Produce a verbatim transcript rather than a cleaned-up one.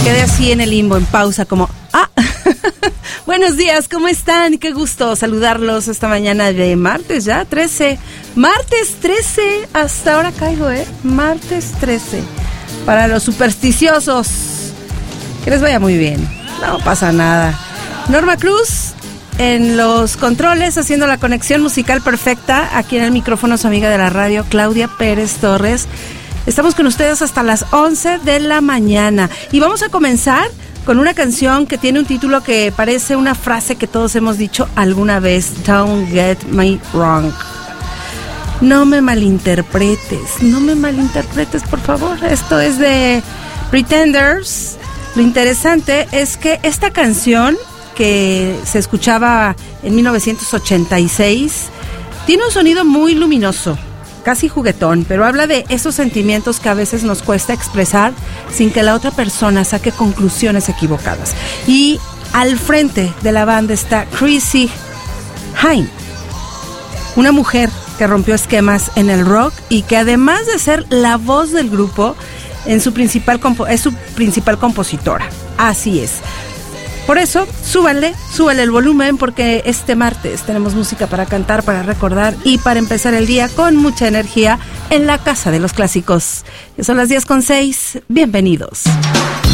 quedé así en el limbo, en pausa, como, ah, buenos días, ¿cómo están? Qué gusto saludarlos esta mañana de martes ya, trece, martes trece, hasta ahora caigo, ¿eh? Martes trece, para los supersticiosos, que les vaya muy bien, no pasa nada. Norma Cruz en los controles, haciendo la conexión musical perfecta, aquí en el micrófono su amiga de la radio, Claudia Pérez Torres. Estamos con ustedes hasta las once de la mañana y vamos a comenzar con una canción que tiene un título que parece una frase que todos hemos dicho alguna vez: Don't get me wrong. No me malinterpretes, no me malinterpretes, por favor. Esto es de Pretenders. Lo interesante es que esta canción, que se escuchaba en mil novecientos ochenta y seis, tiene un sonido muy luminoso, casi juguetón, pero habla de esos sentimientos que a veces nos cuesta expresar sin que la otra persona saque conclusiones equivocadas. Y al frente de la banda está Chrissie Hynde, una mujer que rompió esquemas en el rock y que, además de ser la voz del grupo, en su principal compo- es su principal compositora. Así es. Por eso, súbanle, súbanle el volumen, porque este martes tenemos música para cantar, para recordar y para empezar el día con mucha energía en la Casa de los Clásicos. Son las diez con seis, bienvenidos.